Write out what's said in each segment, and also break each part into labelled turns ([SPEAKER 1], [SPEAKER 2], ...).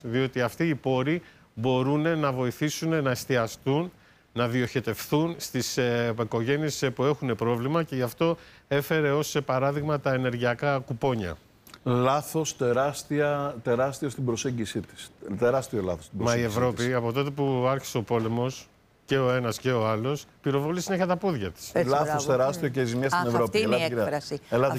[SPEAKER 1] Διότι αυτοί οι πόροι μπορούν να βοηθήσουν να εστιαστούν, να διοχετευθούν στις οικογένειες που έχουν πρόβλημα και γι' αυτό έφερε ως παράδειγμα τα ενεργειακά κουπόνια.
[SPEAKER 2] Λάθος, τεράστιο στην προσέγγιση της. Τεράστιο λάθος στην προσέγγιση της.
[SPEAKER 1] Μα η Ευρώπη, από τότε που άρχισε ο πόλεμος, και ο ένας και ο άλλος, πυροβολεί συνέχεια τα πόδια της.
[SPEAKER 2] Λάθος τεράστιο και ζημιά στην Ευρώπη.
[SPEAKER 3] Αυτή είναι η έκφραση.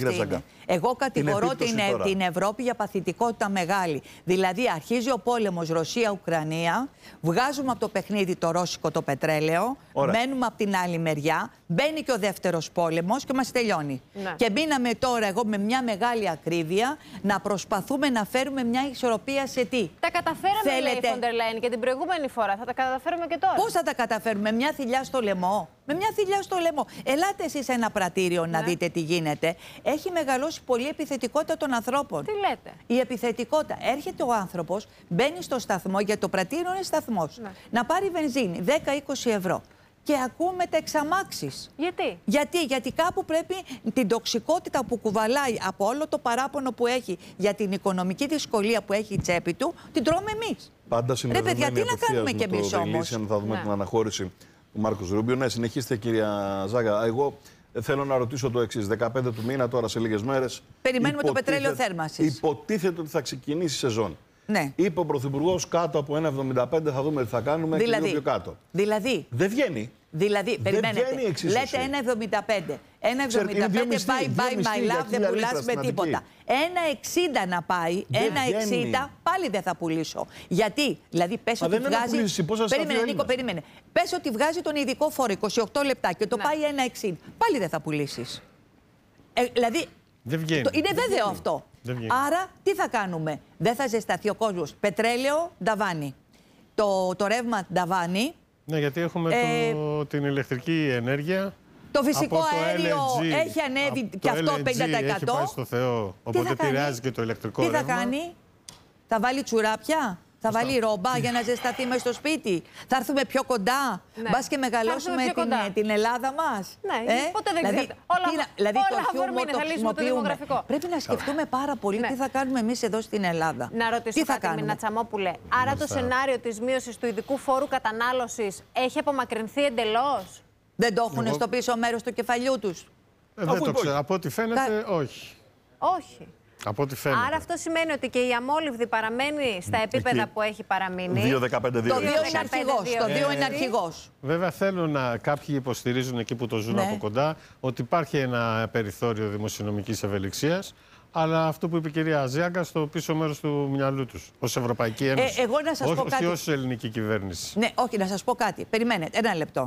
[SPEAKER 3] Εγώ κατηγορώ την Ευρώπη για παθητικότητα μεγάλη. Δηλαδή, αρχίζει ο πόλεμος Ρωσία-Ουκρανία, βγάζουμε από το παιχνίδι το ρώσικο το πετρέλαιο, μένουμε από την άλλη μεριά, μπαίνει και ο δεύτερος πόλεμος και μας τελειώνει. Ναι. Και μείναμε τώρα, εγώ με μια μεγάλη ακρίβεια, να προσπαθούμε να φέρουμε μια ισορροπία σε τι.
[SPEAKER 4] Τα καταφέραμε, λέει η Φοντερ Λάιεν, και την προηγούμενη φορά. Θα τα καταφέρουμε και τώρα.
[SPEAKER 3] Πώς θα τα καταφέρουμε, με μια θηλιά στο λαιμό? Με μια θηλιά στο λαιμό. Ελάτε εσείς σε ένα πρατήριο να δείτε τι γίνεται. Έχει μεγαλώσει πολύ η επιθετικότητα των ανθρώπων.
[SPEAKER 4] Τι λέτε?
[SPEAKER 3] Η επιθετικότητα. Έρχεται ο άνθρωπος, μπαίνει στο σταθμό, γιατί το πρατήριο είναι σταθμός. Ναι. Να πάρει βενζίνη 10-20 ευρώ. Και ακούμε τα εξαμάξεις. Γιατί κάπου πρέπει την τοξικότητα που κουβαλάει από όλο το παράπονο που έχει για την οικονομική δυσκολία που έχει η τσέπη του, την τρώμε εμείς.
[SPEAKER 2] Πάντα συνδεδεμένη
[SPEAKER 3] τι να κάνουμε κι εμείς όμως?
[SPEAKER 2] Θα δούμε την αναχώρηση του Μάρκος Ρούμπιο. Ναι, συνεχίστε κυρία Ζάγα. Εγώ θέλω να ρωτήσω το εξής. 15 του μήνα, τώρα σε λίγες μέρες.
[SPEAKER 3] Περιμένουμε το πετρέλαιο θέρμανσης.
[SPEAKER 2] Υποτίθεται ότι θα ξεκινήσει η σεζόν.
[SPEAKER 3] Ναι.
[SPEAKER 2] Είπε ο Πρωθυπουργός κάτω από 1,75 θα δούμε τι θα κάνουμε και λίγο πιο κάτω.
[SPEAKER 3] Δηλαδή.
[SPEAKER 2] Δεν βγαίνει.
[SPEAKER 3] Δηλαδή, περιμένετε. Λέτε 1,75. 1,75 bye my love, δεν πουλάς με τίποτα. 1,60 να πάει, 1,60 πάλι δεν θα πουλήσω. Γιατί, δηλαδή, πες ότι βγάζει. Περίμενε, Νίκο, περίμενε. Πες ότι βγάζει τον ειδικό φόρο 28 λεπτά και το πάει 1,60. Πάλι δεν θα πουλήσεις. Δηλαδή.
[SPEAKER 1] Δεν βγαίνει.
[SPEAKER 3] Είναι βέβαιο αυτό. Άρα, τι θα κάνουμε? Δεν θα ζεσταθεί ο κόσμος. Πετρέλαιο, νταβάνι. Το ρεύμα, νταβάνι.
[SPEAKER 1] Ναι, γιατί έχουμε την ηλεκτρική ενέργεια.
[SPEAKER 3] Το φυσικό αέριο έχει ανέβει και αυτό 50%.
[SPEAKER 1] Έχει πάει στο Θεό, οπότε επηρεάζει και το ηλεκτρικό ρεύμα.
[SPEAKER 3] Τι θα κάνει? Θα βάλει τσουράπια? Θα βάλει ρόμπα για να ζεσταθεί μέσα στο σπίτι? Θα έρθουμε πιο κοντά? Μπας και μεγαλώσουμε την Ελλάδα μας?
[SPEAKER 4] Ναι, ποτέ δεν ξέρετε.
[SPEAKER 3] Δηλαδή το χιούμορ το χρησιμοποιούμε. Πρέπει να σκεφτούμε πάρα πολύ τι θα κάνουμε εμείς εδώ στην Ελλάδα.
[SPEAKER 4] Να ρωτήσω κάτι, Μίνα Τσαμόπουλε. Άρα το σενάριο της μείωσης του ειδικού φόρου κατανάλωσης έχει απομακρυνθεί εντελώς?
[SPEAKER 3] Δεν το έχουν στο πίσω μέρος του κεφαλιού τους?
[SPEAKER 1] Δεν το ξέρω. Από ό,τι φαίνεται, όχι.
[SPEAKER 4] Όχι.
[SPEAKER 1] Από ό,τι φαίνεται.
[SPEAKER 4] Άρα αυτό σημαίνει ότι και η αμόλυβδη παραμένει στα επίπεδα που έχει παραμείνει.
[SPEAKER 2] 2,15-2,20.
[SPEAKER 3] Το 2 είναι αρχηγός. Το 2 είναι αρχηγός.
[SPEAKER 1] Βέβαια θέλουν κάποιοι υποστηρίζουν εκεί που το ζουν από κοντά ότι υπάρχει ένα περιθώριο δημοσιονομικής ευελιξίας. Αλλά αυτό που είπε η κυρία Ζάγκα στο πίσω μέρος του μυαλού τους, ως Ευρωπαϊκή Ένωση.
[SPEAKER 3] Εγώ να σας πω κάτι.
[SPEAKER 1] Όχι ως ελληνική κυβέρνηση.
[SPEAKER 3] Ναι, όχι, να σας πω κάτι. Περιμένετε, ένα λεπτό.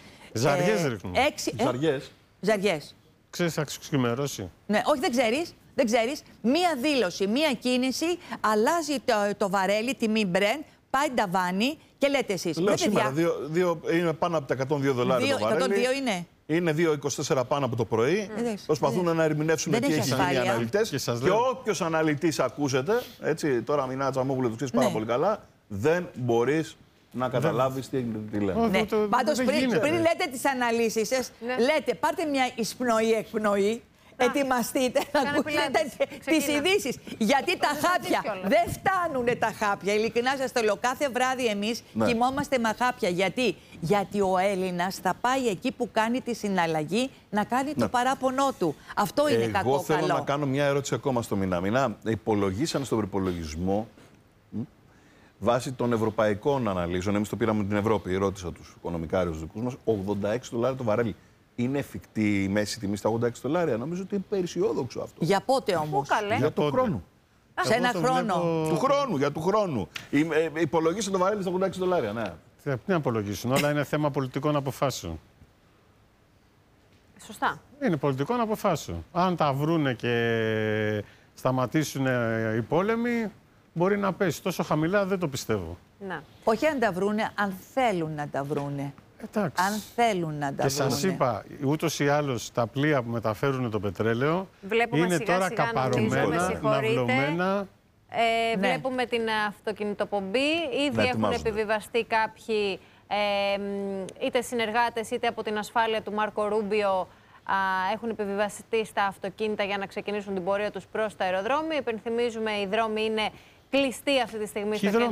[SPEAKER 1] Ζαριές ρίχνουν.
[SPEAKER 2] Ζαριές.
[SPEAKER 1] Ξέρεις, θα ξημερώσει.
[SPEAKER 3] Ναι, όχι, δεν ξέρεις. Δεν ξέρεις. Μία δήλωση, μία κίνηση, αλλάζει το βαρέλι, τιμή Brent, πάει ταβάνι και λέτε εσείς.
[SPEAKER 2] Λέω σήμερα, είναι πάνω από τα $102 το βαρέλι.
[SPEAKER 3] 102 είναι.
[SPEAKER 2] Είναι 2,24 πάνω από το πρωί. Προσπαθούν να ερμηνεύσουν τι έχει γίνει οι αναλυτές. Και όποιος αναλυτής ακούσετε, έτσι, τώρα Μινά Τσαμόπουλε το ξέρεις πάρα πολύ καλά, δεν μπορείς να καταλάβεις τι λένε.
[SPEAKER 3] Ναι. Πάντως πριν λέτε τις αναλύσεις σας, λέτε πάρτε μια εισπνοή-εκπνοή. Ετοιμαστείτε να ακούσετε τις ειδήσεις. Γιατί τα χάπια δεν φτάνουν τα χάπια. Ειλικρινά σας το λέω. Κάθε βράδυ εμείς κοιμόμαστε με χάπια. Γιατί ο Έλληνας θα πάει εκεί που κάνει τη συναλλαγή να κάνει το παράπονό του. Αυτό είναι κακό.
[SPEAKER 2] Εγώ θέλω να κάνω μια ερώτηση ακόμα στο Μινά. Υπολογίσαν στον προπολογισμό βάσει των ευρωπαϊκών αναλύσεων. Εμείς το πήραμε την Ευρώπη. Ρώτησα τους οικονομικάριους δικούς μας. $86 το βαρέλι. Είναι εφικτή η μέση τιμή στα $86? Νομίζω ότι είναι περισιόδοξο αυτό.
[SPEAKER 3] Για πότε όμως?
[SPEAKER 2] Για το χρόνο.
[SPEAKER 3] Σε ένα χρόνο.
[SPEAKER 2] Για του χρόνου. Υπολογίσαν το βαρέλι στα $86. Ναι.
[SPEAKER 1] Τι να υπολογίσουν, όλα είναι θέμα πολιτικών αποφάσεων.
[SPEAKER 4] Σωστά.
[SPEAKER 1] Είναι πολιτικών αποφάσεων. Αν τα βρούνε και σταματήσουν οι πόλεμοι, μπορεί να πέσει. Τόσο χαμηλά δεν το πιστεύω.
[SPEAKER 4] Να.
[SPEAKER 3] Όχι αν τα βρούνε, αν θέλουν να τα βρούνε.
[SPEAKER 1] Εντάξει.
[SPEAKER 3] Αν θέλουν να τα βρούνε.
[SPEAKER 1] Και σας είπα, ούτως ή άλλως τα πλοία που μεταφέρουν το πετρέλαιο είναι τώρα καπαρωμένα, ναυλωμένα.
[SPEAKER 4] Βλέπουμε την αυτοκινητοπομπή. Ήδη έχουν επιβιβαστεί κάποιοι είτε συνεργάτες είτε από την ασφάλεια του Μάρκο Ρούμπιο. Έχουν επιβιβαστεί στα αυτοκίνητα για να ξεκινήσουν την πορεία τους προς το αεροδρόμιο. Υπενθυμίζουμε, οι δρόμοι είναι κλειστή αυτή τη στιγμή στα